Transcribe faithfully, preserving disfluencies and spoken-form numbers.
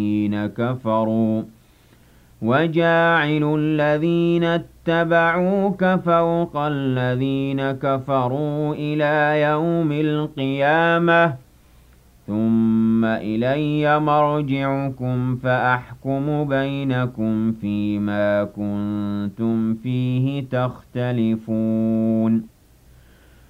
الَّذِينَ كَفَرُوا وَجَاعِلُ الَّذِينَ اتَّبَعُوكَ فَوْقَ الَّذِينَ كَفَرُوا إِلَىٰ يَوْمِ الْقِيَامَةِ ثُمَّ إِلَيَّ مَرْجِعُكُمْ فَأَحْكُمُ بَيْنَكُمْ فِيمَا كُنتُمْ فِيهِ تَخْتَلِفُونَ